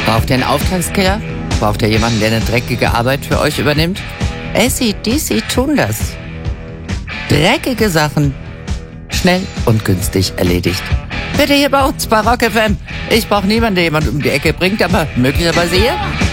Braucht ihr einen Auftragskiller? Braucht ihr jemanden, der eine dreckige Arbeit für euch übernimmt? AC/DC tun das. Dreckige Sachen schnell und günstig erledigt. Bitte hier bei uns bei Rock FM. Ich brauche niemanden, der jemand um die Ecke bringt, aber möglicherweise ihr.